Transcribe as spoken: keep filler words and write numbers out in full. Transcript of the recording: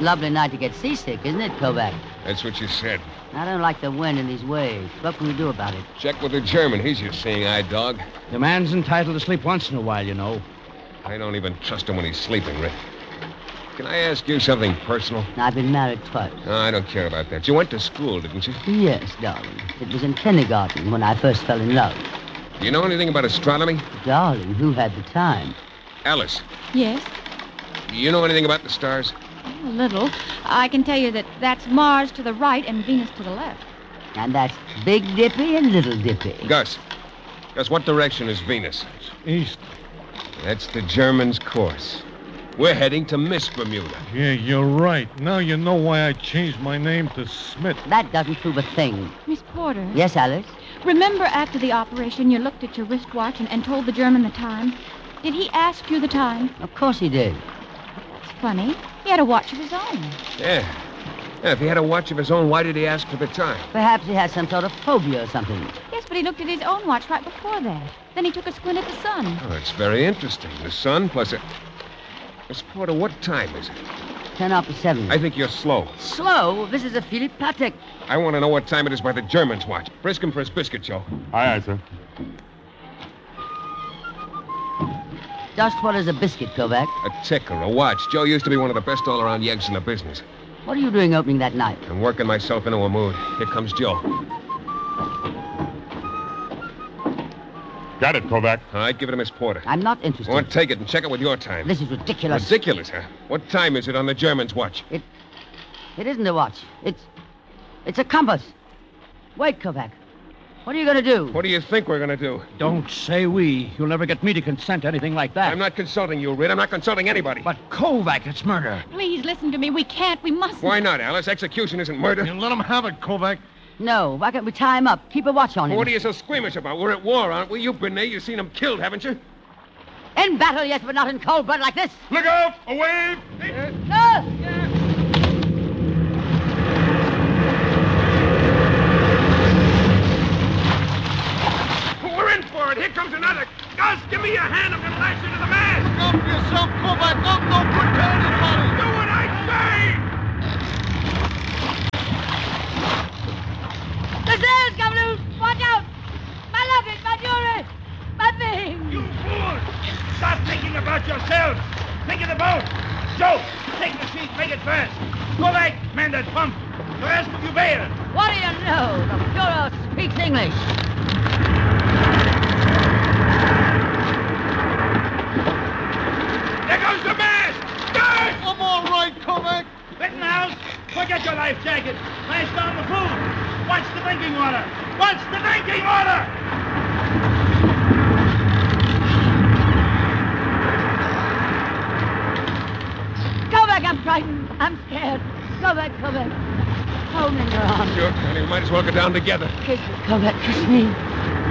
Lovely night to get seasick, isn't it, Kovac? That's what you said. I don't like the wind and these waves. What can we do about it? Check with the German. He's your seeing-eye dog. The man's entitled to sleep once in a while, you know. I don't even trust him when he's sleeping, Rick. Can I ask you something personal? I've been married twice. No, I don't care about that. You went to school, didn't you? Yes, darling. It was in kindergarten when I first fell in love. Do you know anything about astronomy? Darling, who had the time? Alice, Yes, do you know anything about the stars? a little. I can tell you that that's Mars to the right and Venus to the left. And that's Big Dippy and Little Dippy. Gus. Gus, what direction is Venus? East. That's the German's course. We're heading to Miss Bermuda. Yeah, you're right. Now you know why I changed my name to Smith. That doesn't prove a thing. Miss Porter. Yes, Alice? Remember after the operation you looked at your wristwatch and, and told the German the time? Did he ask you the time? Of course he did. It's funny. He had a watch of his own. Yeah. Yeah, if he had a watch of his own, why did he ask for the time? Perhaps he has some sort of phobia or something. Yes, but he looked at his own watch right before that. Then he took a squint at the sun. Oh, it's very interesting. The sun plus a... Miss Porter, what time is it? Ten after seven. I think you're slow. Slow? This is a Philip Patek. I want to know what time it is by the German's watch. Brisk him for his biscuit, Joe. Aye, aye, sir. Just what is a biscuit, Kovac? A ticker, a watch. Joe used to be one of the best all-around yeggs in the business. What are you doing opening that night? I'm working myself into a mood. Here comes Joe. Got it, Kovac. All right, give it to Miss Porter. I'm not interested. Well, take it and check it with your time. This is ridiculous. Ridiculous, huh? What time is it on the German's watch? It isn't a watch. It's it's a compass. Wait, Kovac. What are you going to do? What do you think we're going to do? Don't say we. You'll never get me to consent to anything like that. I'm not consulting you, Reed. I'm not consulting anybody. But Kovac, it's murder. Please listen to me. We can't. We mustn't. Why not, Alice? Execution isn't murder. You let him have it, Kovac. No. Why can't we tie him up? Keep a watch on him. What are you so squeamish about? We're at war, aren't we? You've been there. You've seen him killed, haven't you? In battle, yes, but not in cold blood like this. Look out! Away! No! We're in for it. Here comes another. Gus, give me your hand. I'm going to lash you to the mast. Look out for yourself, Kovac. Don't, don't pretend anybody. Do what I say. The sails come loose! Watch out! My luggage, my jewelry, my things! You fool! Stop thinking about yourself. Think of the boat. Joe, take the sheet, make it fast. Go back, man that pump. The rest of you bail. What do you know? The Führer speaks English. There goes the mast! Guard! I'm all right, Kovac. Rittenhouse, forget your life jacket. Flash down the food. Watch the drinking water. Watch the drinking water! Go back, I'm frightened. I'm scared. Go back, go back. Hold me in your arms. Sure, honey. We might as well go down together. Kiss me, go back, kiss me.